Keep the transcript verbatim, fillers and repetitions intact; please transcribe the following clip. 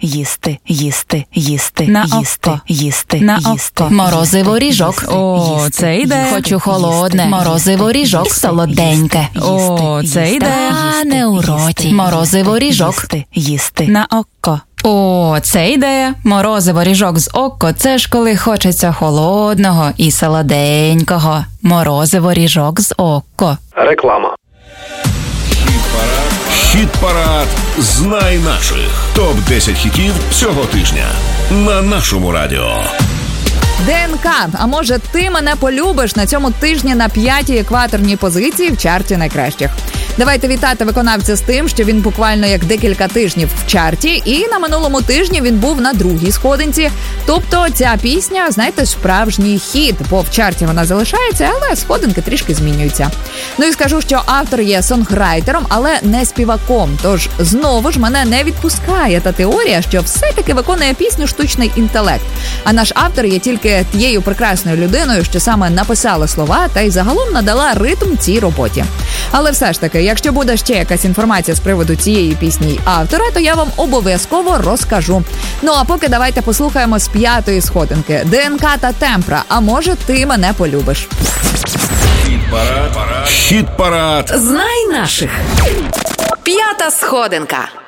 їсти, їсти, їсти, На їсти, око. їсти, На їсти. око. Морозиво ріжок. О, це ідея. Хочу холодне. Морозиво ріжок. Солоденьке. О, це ідея. А не у роті. Морозиво ріжок. Їсти, їсти. На око. О, це ідея. Морозиво ріжок з око – це ж коли хочеться холодного і солоденького. Морозиво ріжок з око. Реклама. Хіт-парад «Знай наших». топ десять хітів цього тижня на нашому радіо. ДНК. А може ти мене полюбиш на цьому тижні на п'ятій екваторній позиції в чарті найкращих. Давайте вітати виконавця з тим, що він буквально як декілька тижнів в чарті, і на минулому тижні він був на другій сходинці. Тобто ця пісня, знаєте, справжній хіт, бо в чарті вона залишається, але сходинки трішки змінюються. Ну і скажу, що автор є сонграйтером, але не співаком. Тож знову ж мене не відпускає та теорія, що все-таки виконує пісню штучний інтелект. А наш автор є тільки тією прекрасною людиною, що саме написала слова та й загалом надала ритм цій роботі. Але все ж таки, якщо буде ще якась інформація з приводу цієї пісні автора, то я вам обов'язково розкажу. Ну а поки давайте послухаємо з п'ятої сходинки. ДНК та Темпра. А може ти мене полюбиш. Хіт-парад. Хіт-парад. Знай наших. П'ята сходинка.